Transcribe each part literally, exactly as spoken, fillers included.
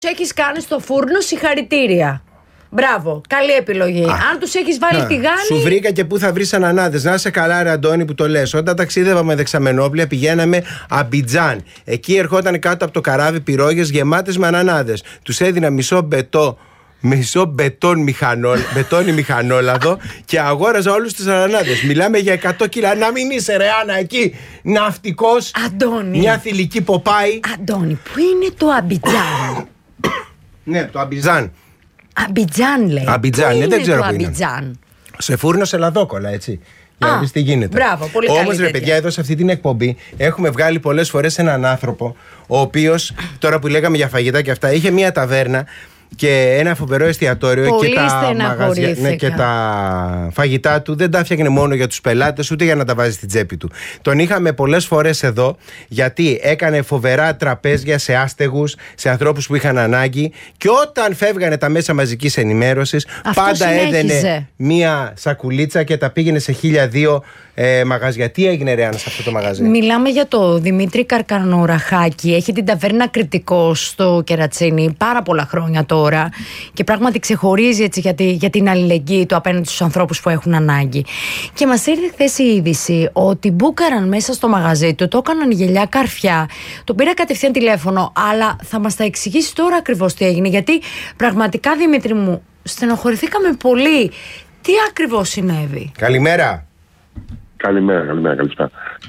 Έχεις κάνει στο φούρνο, συγχαρητήρια. Μπράβο, καλή επιλογή. Α, αν τους έχεις βάλει τηγάνι. Σου βρήκα και πού θα βρεις ανανάδες. Να είσαι καλά, ρε Αντώνη, που το λες. Όταν ταξίδευα με δεξαμενόπλια, πηγαίναμε Αμπιτζάν. Εκεί ερχόταν κάτω από το καράβι πυρόγες γεμάτες με ανανάδες. Τους έδινα μισό μπετό. Μισό μπετόν μηχανόλ, μπετόνι μηχανόλαδο και αγόραζα όλους τους ανανάδες. Μιλάμε για εκατό κιλά. Να μην είσαι, ρε Άννα, εκεί ναυτικός. Αντώνη. Μια θηλυκή Ποπάη. Αντώνη, πού είναι το Αμπιτζάν? Ναι, το Αμπιτζάν. Αμπιτζάν λέει. Αμπιτζάν, ναι, δεν ξέρω πού είναι. Αμπιτζάν. Σε φούρνο σε λαδόκολα, έτσι. Για να δεις τι γίνεται. Μπράβο, πολύ καλή. Όμως, ρε παιδιά, εδώ σε αυτή την εκπομπή έχουμε βγάλει πολλές φορές έναν άνθρωπο, ο οποίος, τώρα που λέγαμε για φαγητά και αυτά, είχε μια ταβέρνα και ένα φοβερό εστιατόριο. Πολύ και τα μαγαζιά, ναι, και τα φαγητά του δεν τα φτιάχνε μόνο για τους πελάτες, ούτε για να τα βάζει στην τσέπη του. Τον είχαμε πολλές φορές εδώ, γιατί έκανε φοβερά τραπέζια σε άστεγους, σε ανθρώπους που είχαν ανάγκη, και όταν φεύγανε τα μέσα μαζικής ενημέρωσης, αυτό πάντα συνέχιζε. έδαινε μία σακουλίτσα και τα πήγαινε σε χίλια δύο ε, μαγαζιά. Τι έγινε, ρε Άννα, σε αυτό το μαγαζί? Μιλάμε για το Δημήτρη Καρκανοραχάκη. Έχει την ταβέρνα Κρητικός στο Κερατσίνι πάρα πολλά χρόνια τώρα. Και πράγματι ξεχωρίζει έτσι για, τη, για την αλληλεγγύη του απέναντι στους ανθρώπους που έχουν ανάγκη. Και μας ήρθε χθες η είδηση ότι μπούκαραν μέσα στο μαγαζί του, το έκαναν γελιά καρφιά. Το πήρα κατευθείαν τηλέφωνο, αλλά θα μας τα εξηγήσει τώρα ακριβώς τι έγινε. Γιατί πραγματικά, Δημήτρη μου, στενοχωρηθήκαμε πολύ. Τι ακριβώς συνέβη? Καλημέρα. Καλημέρα, καλημέρα, καλησπέρα.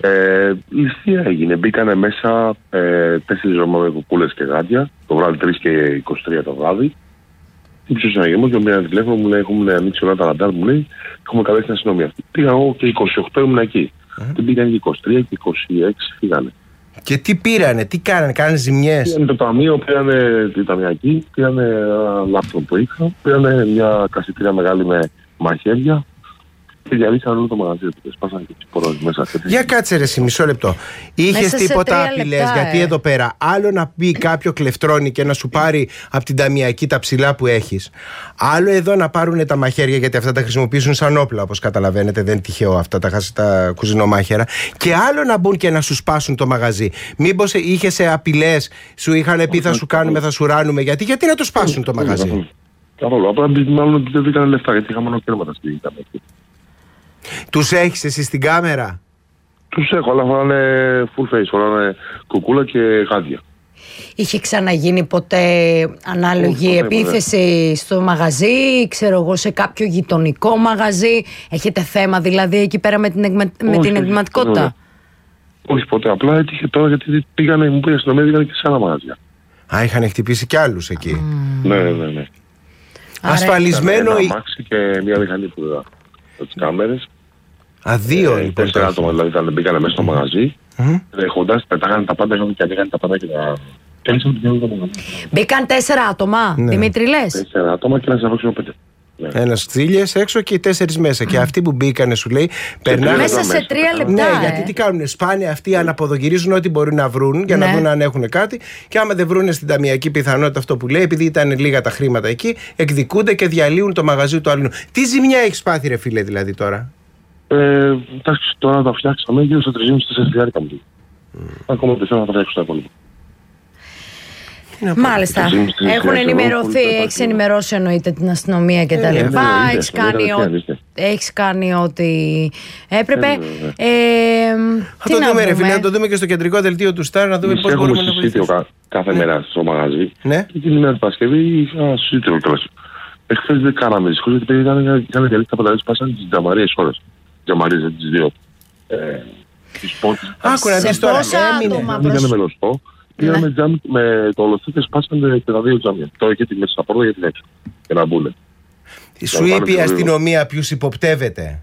Ε, η ευθεία έγινε. Μπήκανε μέσα ε, τέσσερις ζωμά με κουκούλες και γάντια, το βράδυ τρεις και είκοσι τρία το βράδυ. Ύψος συναγερμός και μια τηλέφωνο μου λέει: έχουμε ανοίξει όλα τα ραντάρ, μου λέει, έχουμε καλέσει την αστυνομία. Πήγα εγώ και είκοσι οκτώ ήμουν εκεί. Mm. Και πήγαν και είκοσι τρία και είκοσι έξι φύγανε. Και τι πήρανε, τι κάνανε, κάνανε ζημιές? Πήγανε το ταμείο, πήρανε την ταμιακή, πήρανε ένα λάπτοπ που είχα, πήρανε μια κασιτήρια μεγάλη με μαχαίρια. Και διαλύσαν όλο το μαγαζί. Σπάσανε και τις πορώσεις μέσα. Για κάτσε, ρε, μισό λεπτό. Είχες τίποτα απειλές? ε. Γιατί εδώ πέρα, άλλο να πει κάποιο κλεφτρόνι και να σου πάρει από την ταμιακή τα ψηλά που έχεις, άλλο εδώ να πάρουν τα μαχαίρια, γιατί αυτά τα χρησιμοποιήσουν σαν όπλα, όπως καταλαβαίνετε. Δεν είναι τυχαίο αυτά τα, τα κουζινομάχαιρα. Και άλλο να μπουν και να σου σπάσουν το μαγαζί. Μήπως είχες απειλές, σου είχαν πει θα σου κάνουμε, θα σου ράνουμε? Γιατί, γιατί να το σπάσουν το μαγαζί? Καθόλου. Απλά μάλλον δεν βρήκαν λεφτά, γιατί είχα μόνο κέρματα στην ταμιακή. Τους έχεις εσύ στην κάμερα? Τους έχω, αλλά φοράνε full face, φοράνε κουκούλα και γάντια. Είχε ξαναγίνει ποτέ ανάλογη Όχι, επίθεση ποτέ, στο μαγαζί, ξέρω εγώ, σε κάποιο γειτονικό μαγαζί? Έχετε θέμα δηλαδή εκεί πέρα με την, εγμε... με την εγκληματικότητα? Όχι ποτέ, απλά έτυχε τώρα γιατί πήγανε, μου πήγαν αστυνομία, πήγανε και σε άλλα μαγαζιά. Α, είχαν χτυπήσει κι άλλους εκεί. Mm. Ναι, ναι, ναι. Ασφαλισμένο. Ένα αμάξι και μια μηχανή που είδα από τις κάμερες. Α, δύο ε, λοιπόν. Τέσσερα άτομα δηλαδή ήταν, μπήκανε μέσα στο μαγαζί. Mm-hmm. Έχοντας, πετάγανε τα πάντα, είχαν και ανοίγανε τα πάντα και τα... Μπήκαν τέσσερα άτομα, ναι. Δημήτρη λες? Τέσσερα άτομα και ένας απόξινο πέντε. Ναι. Ένας θύλιες έξω και οι τέσσερις μέσα. Mm. Και αυτοί που μπήκανε, σου λέει, περνάνε μέσα σε τρία λεπτά. Ναι, ε. γιατί τι κάνουνε, σπάνε αυτοί, αναποδογυρίζουν ό,τι μπορούν να βρουν για ναι. να δουν αν έχουν κάτι. Και άμα δεν βρούνε στην ταμιακή πιθανότητα αυτό που λέει, επειδή ήταν λίγα τα χρήματα εκεί, εκδικούνται και διαλύουν το μαγαζί του άλλου. Τι ζημιά έχει πάθει, ρε φίλε, δηλαδή τώρα? Ε, εντάξει, τώρα τα φτιάξαμε γύρω στα τρεις και μισό τέσσερα χιλιάρικα μου. Ακόμα τέσσερα να τα φτιάξω τα υπόλοιπα. Μάλιστα. Έχουν ενημερωθεί, έχεις ενημερώσει εννοείται την αστυνομία και τα λοιπά. Έχεις κάνει, έχεις κάνει ό,τι έπρεπε. Θα το δούμε, ρε φίλε, να το δούμε και στο κεντρικό δελτίο του Σταρ, να δούμε πώς μπορούμε να βοηθήσουμε. Κάθε μέρα στο μαγαζί. Και την ημέρα του Παρασκευή είχα σύντριμο τέλος. Εχθές δεν κάναμε δυσκολίες, γιατί είχαν διαλύσει τα πανταλές, πάσαν τις τζαμαρίες όλες. Τζαμαρίες, τις δύο. Τις πόντες. Άκου να δεις τώρα, έμεινε με λωστό. Πήγαμε τζάμι με το ολοθή και σπάσανε και τα δύο τζάμια. Τώρα και τη μέσα στα πόρτα για την έξω. Και να μπουν. Σου είπε η αστυνομία ποιους υποπτεύεται?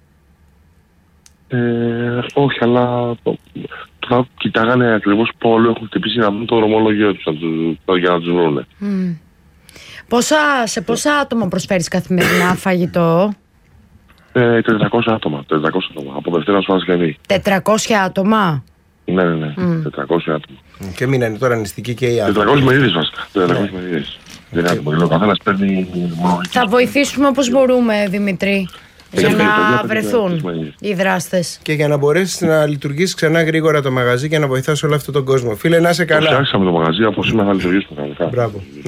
Ε, όχι, αλλά τώρα κοιτάγανε ακριβώς που όλοι έχουν χτυπήσει να βρουν το δρομολογίο τους για να τους βρούνε. Mm. Πόσα, σε πόσα άτομα προσφέρεις καθημερινά φαγητό? Ε, τετρακόσια άτομα, τετρακόσια άτομα, από Δευτέρα στο Παρασκευή. τετρακόσια άτομα? Ναι, ναι, ναι, mm. τετρακόσια άτομα. Και μείνανε τώρα νηστικοί και οι άλλοι. τετρακόσιες μερίδες βασικά, τετρακόσιες μερίδες. Δεν είναι άτομο, ο καθένας παίρνει μόνο. Θα βοηθήσουμε όπως μπορούμε, Δημήτρη, για να βρεθούν οι δράστες. Και για να μπορέσεις να λειτουργήσεις ξανά γρήγορα το μαγαζί και να βοηθάς όλο αυτόν τον κόσμο. Φίλε, να είσαι καλά. Φτιάξαμε το μαγαζί, από σήμερα θα λειτουργήσουμε καλά. καλά. Μπράβο.